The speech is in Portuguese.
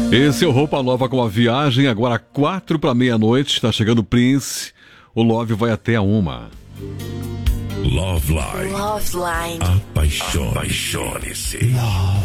Esse é o Roupa Nova com a viagem, agora 4 para meia-noite, está chegando o Prince, o Love vai até a 1. Love Line. Love Line. Apaixone-se. Love